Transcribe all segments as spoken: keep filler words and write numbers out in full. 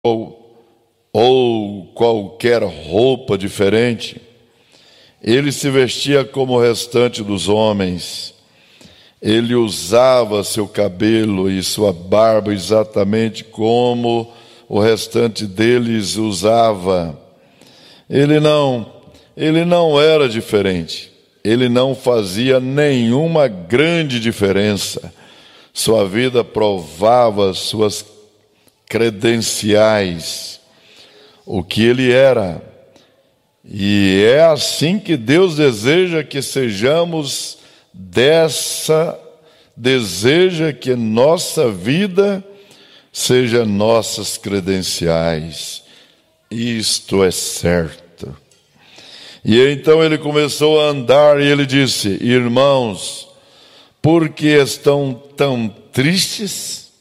ou, ou qualquer roupa diferente. Ele se vestia como o restante dos homens. Ele usava seu cabelo e sua barba exatamente como o restante deles usava. Ele não, ele não era diferente. Ele não fazia nenhuma grande diferença. Sua vida provava suas credenciais, o que ele era. E é assim que Deus deseja que sejamos dessa, deseja que nossa vida seja nossas credenciais. Isto é certo. E então ele começou a andar e ele disse: irmãos, por que estão tão tristes?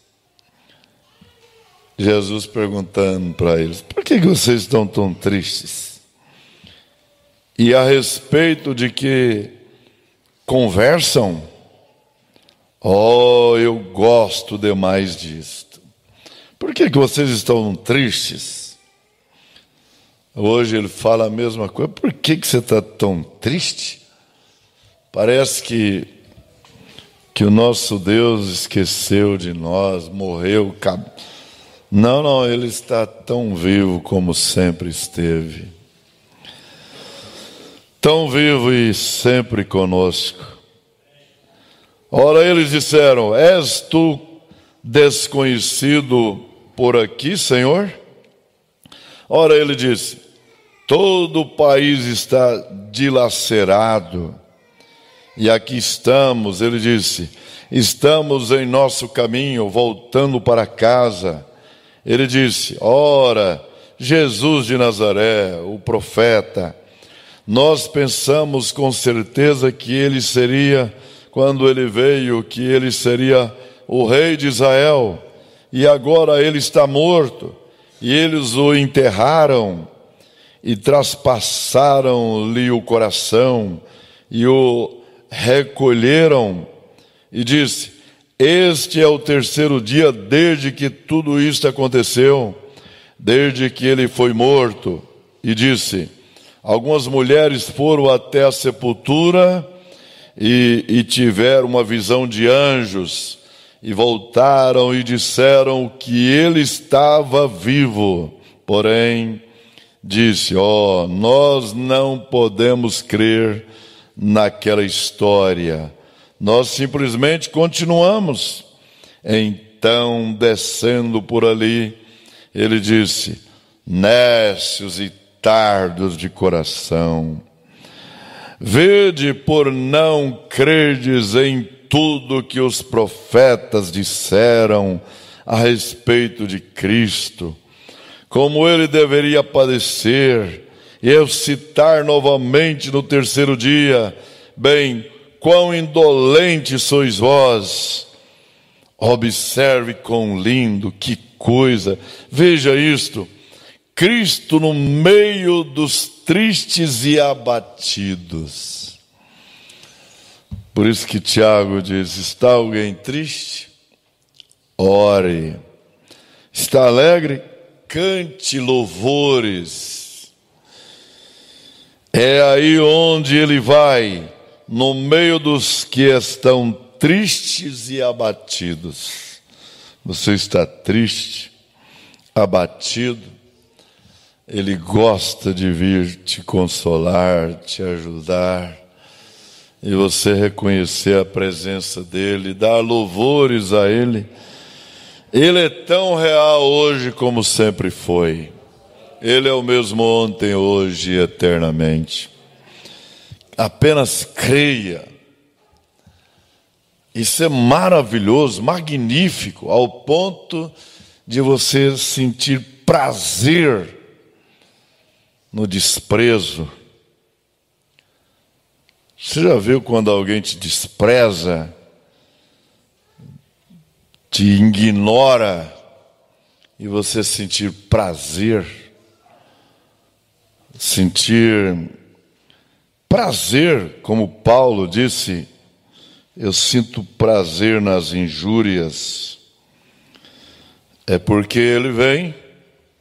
Jesus perguntando para eles: por que vocês estão tão tristes? E a respeito de que conversam? Oh, eu gosto demais disto. Por que vocês estão tristes? Hoje ele fala a mesma coisa. Por que você está tão triste? Parece que, que o nosso Deus esqueceu de nós, morreu. Não, não, ele está tão vivo como sempre esteve. Tão vivo e sempre conosco. Ora, eles disseram: és tu desconhecido por aqui, Senhor? Ora, ele disse: todo o país está dilacerado, e aqui estamos. Ele disse: estamos em nosso caminho, voltando para casa. Ele disse: ora, Jesus de Nazaré, o profeta, nós pensamos com certeza que ele seria, quando ele veio, que ele seria o rei de Israel, e agora ele está morto. E eles o enterraram e traspassaram-lhe o coração e o recolheram. E disse: este é o terceiro dia desde que tudo isto aconteceu, desde que ele foi morto. E disse: algumas mulheres foram até a sepultura e, e tiveram uma visão de anjos, e voltaram e disseram que ele estava vivo. Porém, disse: ó, oh, nós não podemos crer naquela história. Nós simplesmente continuamos. Então, descendo por ali, ele disse: nécios e tardos de coração, vede por não crerdes em tudo que os profetas disseram a respeito de Cristo, como ele deveria padecer e ressuscitar novamente no terceiro dia. Bem, quão indolentes sois vós! Observe quão lindo, que coisa! Veja isto: Cristo no meio dos tristes e abatidos. Por isso que Tiago diz: está alguém triste? Ore. Está alegre? Cante louvores. É aí onde ele vai, no meio dos que estão tristes e abatidos. Você está triste, abatido? Ele gosta de vir te consolar, te ajudar, e você reconhecer a presença dele, dar louvores a ele. Ele é tão real hoje como sempre foi. Ele é o mesmo ontem, hoje e eternamente. Apenas creia. Isso é maravilhoso, magnífico, ao ponto de você sentir prazer no desprezo. Você já viu quando alguém te despreza, te ignora, e você sentir prazer? Sentir prazer, como Paulo disse: eu sinto prazer nas injúrias. É porque ele vem